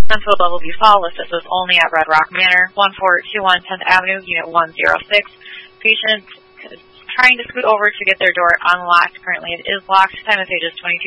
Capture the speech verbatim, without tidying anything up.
Field level B fall. This is only at Red Rock Manor, one four two one tenth Avenue, Unit one oh six. Patient is trying to scoot over to get their door unlocked. Currently it is locked. Time of page is twenty-two